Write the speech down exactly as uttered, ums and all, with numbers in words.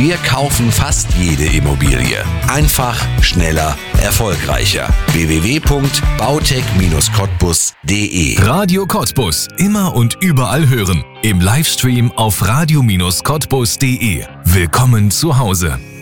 Wir kaufen fast jede Immobilie. Einfach, schneller, erfolgreicher. w w w punkt bautech Bindestrich cottbus punkt de Radio Cottbus. Immer und überall hören. Im Livestream auf radio Bindestrich cottbus punkt de. Willkommen zu Hause.